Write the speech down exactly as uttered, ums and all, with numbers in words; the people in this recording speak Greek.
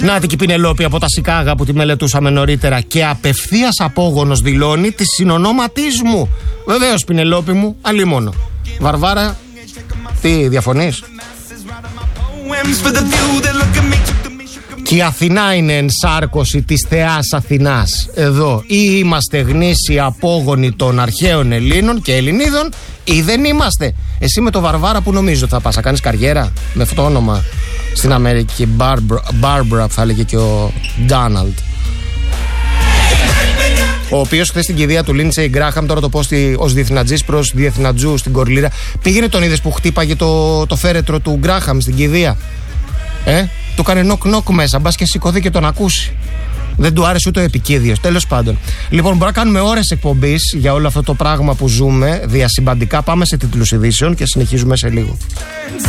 Νάτι και η Πινελόπη από τα Σικάγα που τη μελετούσαμε νωρίτερα και απευθείας απόγονος δηλώνει τη συνονόματής μου. Βεβαίως Πινελόπη μου, αλίμονο. Βαρβάρα, τι διαφωνείς? Και η Αθηνά είναι ενσάρκωση της θεάς Αθηνάς. Εδώ ή είμαστε γνήσιοι απόγονοι των αρχαίων Ελλήνων και Ελληνίδων ή δεν είμαστε. Εσύ με το Βαρβάρα που νομίζω θα πας να κάνεις καριέρα με αυτό το όνομα στην Αμερική? Μπάρμπρα θα έλεγε και ο Ντόναλντ, ο οποίος χθες στην κηδεία του Λίντσεϊ Γκράχαμ, τώρα το πω στη, ως διεθνατζής προς διεθνατζού στην Κορλήρα, πήγαινε, τον είδες που χτύπαγε το, το φέρετρο του Γκράχαμ στην κηδεία? Ε, του έκανε νοκ νοκ μέσα, μπας και σηκωθεί και τον ακούσει. Δεν του άρεσε ούτε ο επικίδιος. Τέλος πάντων. Λοιπόν, μπορούμε να κάνουμε ώρες εκπομπής για όλο αυτό το πράγμα που ζούμε διασυμπαντικά. Πάμε σε τίτλους ειδήσεων και συνεχίζουμε σε λίγο.